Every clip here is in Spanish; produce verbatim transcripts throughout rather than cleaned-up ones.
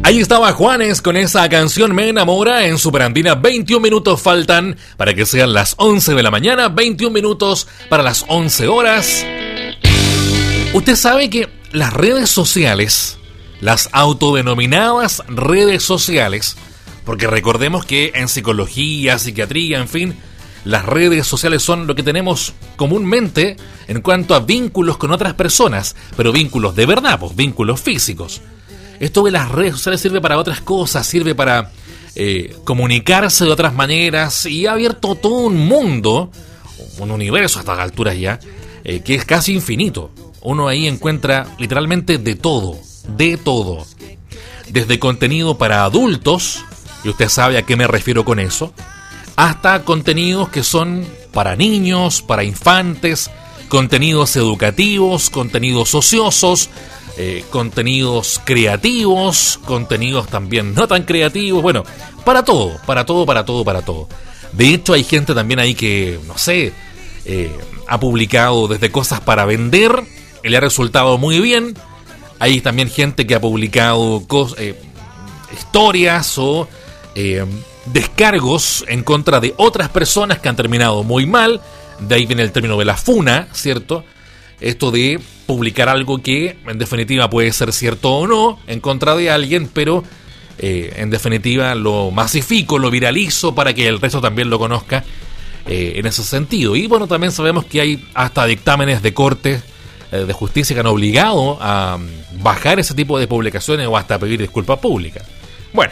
Ahí estaba Juanes con esa canción Me Enamora en Superandina. veintiún minutos faltan para que sean las once de la mañana, veintiún minutos para las once horas. Usted sabe que las redes sociales, las autodenominadas redes sociales, porque recordemos que en psicología, psiquiatría, en fin, las redes sociales son lo que tenemos comúnmente en cuanto a vínculos con otras personas, pero vínculos de verdad, pues vínculos físicos. Esto de las redes sociales sirve para otras cosas, sirve para eh, comunicarse de otras maneras y ha abierto todo un mundo, un universo a estas alturas ya, eh, que es casi infinito. Uno ahí encuentra literalmente de todo, de todo. Desde contenido para adultos, y usted sabe a qué me refiero con eso, hasta contenidos que son para niños, para infantes, contenidos educativos, contenidos ociosos, eh, contenidos creativos, contenidos también no tan creativos, bueno, para todo, para todo, para todo, para todo. De hecho, hay gente también ahí que, no sé, eh, ha publicado desde cosas para vender, y le ha resultado muy bien. Hay también gente que ha publicado cos- eh, historias o eh, descargos en contra de otras personas que han terminado muy mal. De ahí viene el término de la funa, ¿cierto? Esto de publicar algo que en definitiva puede ser cierto o no en contra de alguien, pero eh, en definitiva lo masifico, lo viralizo para que el resto también lo conozca eh, en ese sentido. Y bueno, también sabemos que hay hasta dictámenes de corte eh, de justicia que han obligado a um, bajar ese tipo de publicaciones o hasta pedir disculpas públicas. Bueno,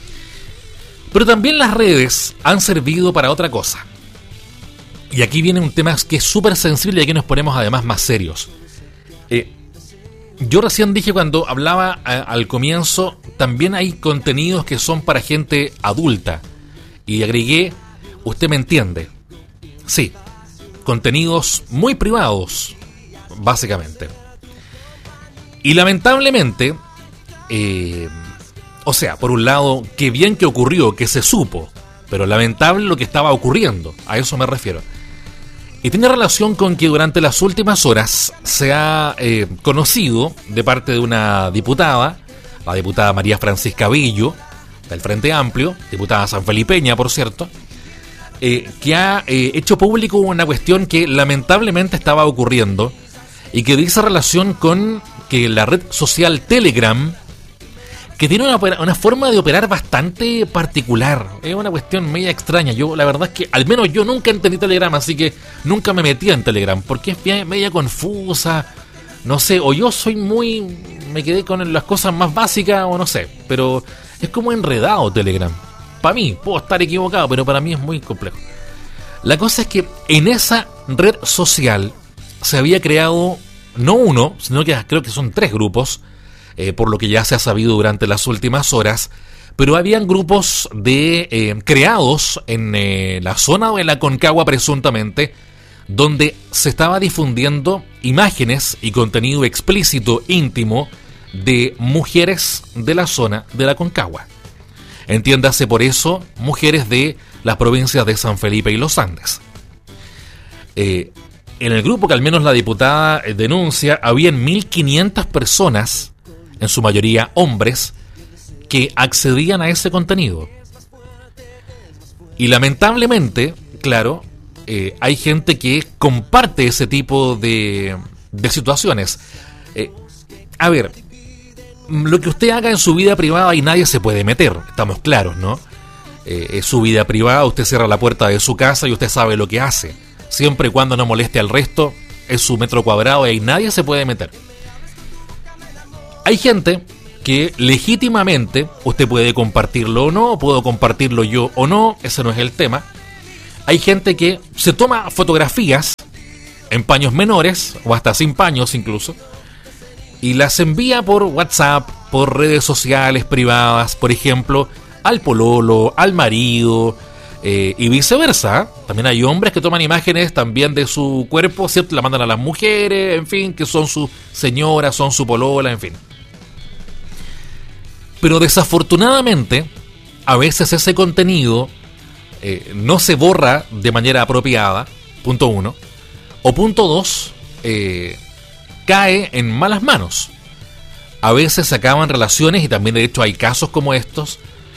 pero también las redes han servido para otra cosa. Y aquí viene un tema que es súper sensible y aquí nos ponemos además más serios. Eh, yo recién dije cuando hablaba a, al comienzo, también hay contenidos que son para gente adulta. Y agregué, usted me entiende. Sí, contenidos muy privados, básicamente. Y lamentablemente, eh, o sea, por un lado, qué bien que ocurrió, que se supo, pero lamentable lo que estaba ocurriendo, a eso me refiero. Y tiene relación con que durante las últimas horas se ha eh, conocido de parte de una diputada, la diputada María Francisca Bello, del Frente Amplio, diputada sanfelipeña, por cierto, eh, que ha eh, hecho público una cuestión que lamentablemente estaba ocurriendo y que dice relación con que la red social Telegram, que tiene una, una forma de operar bastante particular. Es una cuestión media extraña. Yo, la verdad es que, al menos yo nunca entendí Telegram, así que nunca me metí en Telegram, porque es media confusa, no sé, o yo soy muy... me quedé con las cosas más básicas, o no sé, pero es como enredado Telegram. Para mí, puedo estar equivocado, pero para mí es muy complejo. La cosa es que en esa red social se había creado, no uno, sino que creo que son tres grupos, Eh, por lo que ya se ha sabido durante las últimas horas, pero habían grupos de eh, creados en eh, la zona de la Aconcagua presuntamente, donde se estaba difundiendo imágenes y contenido explícito íntimo de mujeres de la zona de la Aconcagua. Entiéndase por eso, mujeres de las provincias de San Felipe y Los Andes. Eh, en el grupo que al menos la diputada denuncia, habían mil quinientas personas, en su mayoría hombres, que accedían a ese contenido. Y lamentablemente, claro, eh, hay gente que comparte ese tipo de, de situaciones. Eh, a ver, lo que usted haga en su vida privada y nadie se puede meter, estamos claros, ¿no? Eh, es su vida privada, usted cierra la puerta de su casa y usted sabe lo que hace. Siempre y cuando no moleste al resto, es su metro cuadrado y ahí nadie se puede meter. Hay gente que legítimamente usted puede compartirlo o no, puedo compartirlo yo o no, ese no es el tema. Hay gente que se toma fotografías en paños menores o hasta sin paños incluso y las envía por WhatsApp, por redes sociales privadas, por ejemplo, al pololo, al marido eh, y viceversa. También hay hombres que toman imágenes también de su cuerpo, ¿cierto? La mandan a las mujeres, en fin, que son su señora, son su polola, en fin. Pero desafortunadamente, a veces ese contenido eh, no se borra de manera apropiada, punto uno, o punto dos, eh, cae en malas manos. a veces se acaban relaciones, y también de hecho hay casos como estos,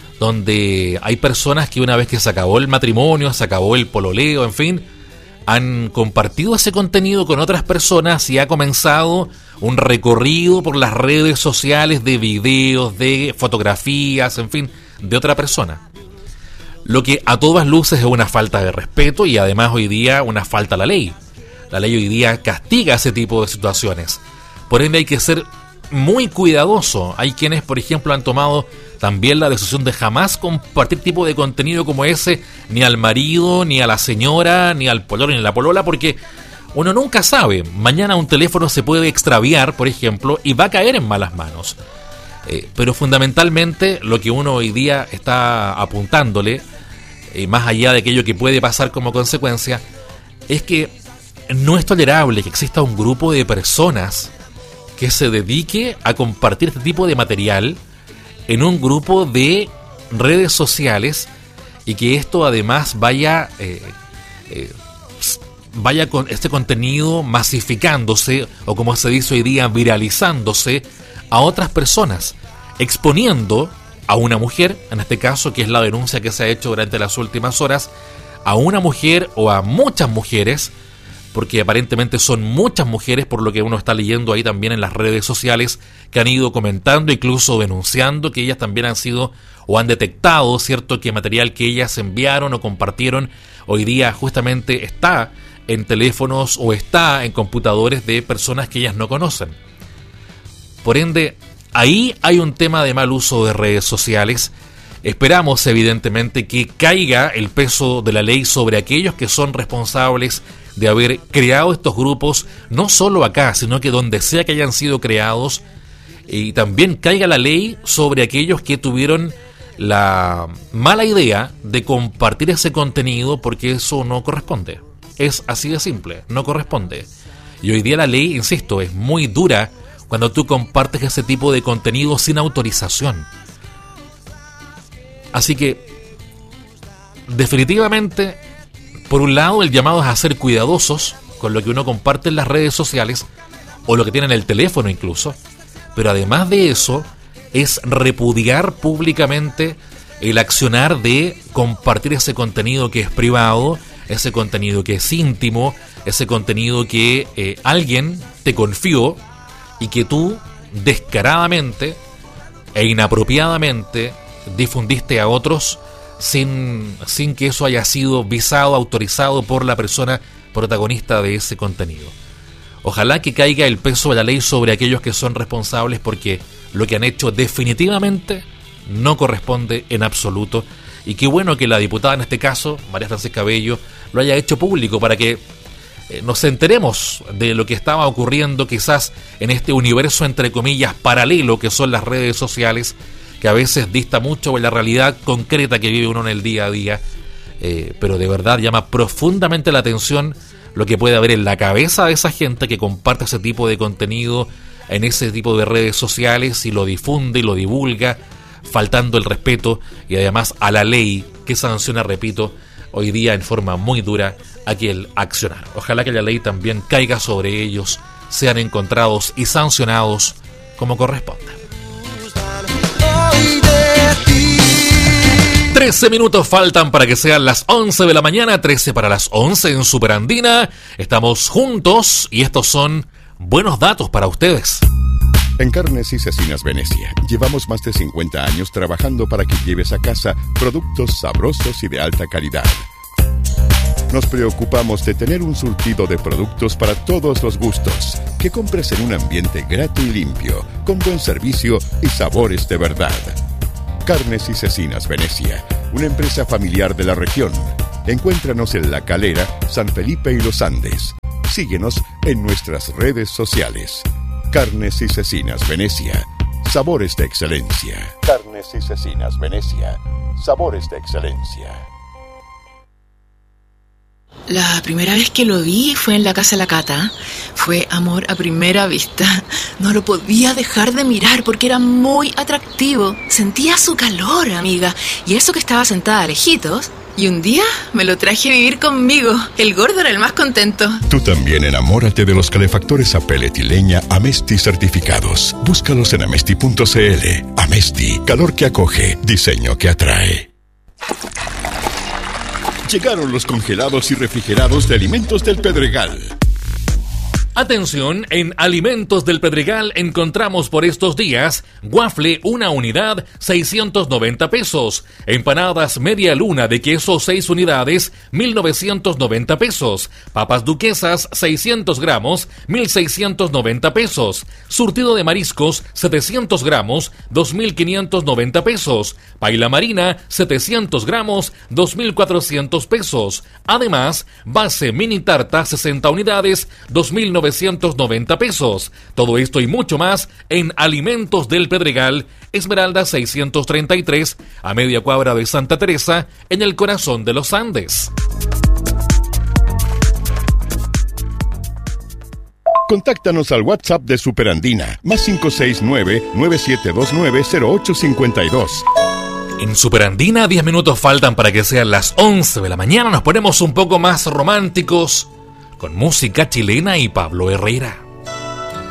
donde hay personas que una vez que se acabó el matrimonio, se acabó el pololeo, en fin, han compartido ese contenido con otras personas y ha comenzado un recorrido por las redes sociales de videos, de fotografías, en fin, de otra persona. Lo que a todas luces es una falta de respeto y además hoy día una falta a la ley. La ley hoy día castiga ese tipo de situaciones. Por ende hay que ser muy cuidadoso. Hay quienes, por ejemplo, han tomado también la decisión de jamás compartir tipo de contenido como ese, ni al marido, ni a la señora, ni al pololo, ni a la polola, porque uno nunca sabe. Mañana un teléfono se puede extraviar, por ejemplo, y va a caer en malas manos. Eh, pero fundamentalmente lo que uno hoy día está apuntándole, eh, más allá de aquello que puede pasar como consecuencia, es que no es tolerable que exista un grupo de personas que se dedique a compartir este tipo de material en un grupo de redes sociales y que esto además vaya eh, eh, vaya con este contenido masificándose, o como se dice hoy día, viralizándose a otras personas, exponiendo a una mujer, en este caso, que es la denuncia que se ha hecho durante las últimas horas, a una mujer o a muchas mujeres, porque aparentemente son muchas mujeres, por lo que uno está leyendo ahí también en las redes sociales, que han ido comentando, incluso denunciando que ellas también han sido o han detectado, cierto, que material que ellas enviaron o compartieron hoy día justamente está en teléfonos o está en computadores de personas que ellas no conocen. Por ende, ahí hay un tema de mal uso de redes sociales. Esperamos evidentemente que caiga el peso de la ley sobre aquellos que son responsables de haber creado estos grupos, no solo acá, sino que donde sea que hayan sido creados, y también caiga la ley sobre aquellos que tuvieron la mala idea de compartir ese contenido, porque eso no corresponde. Es así de simple, no corresponde. Y hoy día la ley, insisto, es muy dura cuando tú compartes ese tipo de contenido sin autorización. Así que, definitivamente, por un lado, el llamado es a ser cuidadosos con lo que uno comparte en las redes sociales o lo que tiene en el teléfono incluso, pero además de eso, es repudiar públicamente el accionar de compartir ese contenido que es privado, ese contenido que es íntimo, ese contenido que eh, alguien te confió y que tú descaradamente e inapropiadamente difundiste a otros sin, sin que eso haya sido visado, autorizado por la persona protagonista de ese contenido. Ojalá que caiga el peso de la ley sobre aquellos que son responsables, porque lo que han hecho definitivamente no corresponde en absoluto. Y qué bueno que la diputada en este caso, María Francisca Bello, lo haya hecho público para que eh, nos enteremos de lo que estaba ocurriendo quizás en este universo entre comillas paralelo que son las redes sociales, que a veces dista mucho de la realidad concreta que vive uno en el día a día, eh, pero de verdad llama profundamente la atención lo que puede haber en la cabeza de esa gente que comparte ese tipo de contenido en ese tipo de redes sociales y lo difunde y lo divulga, faltando el respeto y además a la ley que sanciona, repito, hoy día en forma muy dura aquel accionar. Ojalá que la ley también caiga sobre ellos, sean encontrados y sancionados como corresponde. trece minutos faltan para que sean las once de la mañana, trece para las once en Superandina. Estamos juntos y estos son buenos datos para ustedes. En Carnes y Cecinas Venecia llevamos más de cincuenta años trabajando para que lleves a casa productos sabrosos y de alta calidad. Nos preocupamos de tener un surtido de productos para todos los gustos, que compres en un ambiente grato y limpio, con buen servicio y sabores de verdad. Carnes y Cecinas Venecia, una empresa familiar de la región. Encuéntranos en La Calera, San Felipe y Los Andes. Síguenos en nuestras redes sociales. Carnes y Cecinas Venecia, sabores de excelencia. Carnes y Cecinas Venecia, sabores de excelencia. La primera vez que lo vi fue en la casa de la Cata. Fue amor a primera vista. No lo podía dejar de mirar porque era muy atractivo. Sentía su calor, amiga. Y eso que estaba sentada a lejitos. Y un día me lo traje a vivir conmigo. El gordo era el más contento. Tú también enamórate de los calefactores a pellet y leña Amesti certificados. Búscalos en amesti punto cl. Amesti, calor que acoge, diseño que atrae. Llegaron los congelados y refrigerados de Alimentos del Pedregal. Atención, en Alimentos del Pedregal encontramos por estos días waffle una unidad, seiscientos noventa pesos. Empanadas media luna de queso seis unidades, mil novecientos noventa pesos. Papas duquesas seiscientos gramos, mil seiscientos noventa pesos. Surtido de mariscos setecientos gramos, dos mil quinientos noventa pesos. Paila marina setecientos gramos, dos mil cuatrocientos pesos. Además, base mini tarta sesenta unidades, dos mil novecientos noventa pesos. Todo esto y mucho más en Alimentos del Pedregal, Esmeralda seiscientos treinta y tres, a media cuadra de Santa Teresa, en el corazón de los Andes. Contáctanos al WhatsApp de Superandina, más cinco seis nueve, nueve siete dos nueve, cero ocho cinco dos. En Superandina, diez minutos faltan para que sean las once de la mañana. Nos ponemos un poco más románticos con música chilena y Pablo Herrera.